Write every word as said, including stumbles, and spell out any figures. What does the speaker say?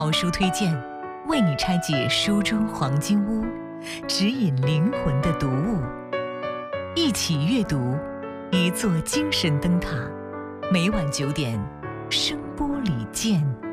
好书推荐，为你拆解书中黄金屋，指引灵魂的读物。一起阅读，一座精神灯塔。每晚九点，声波里见。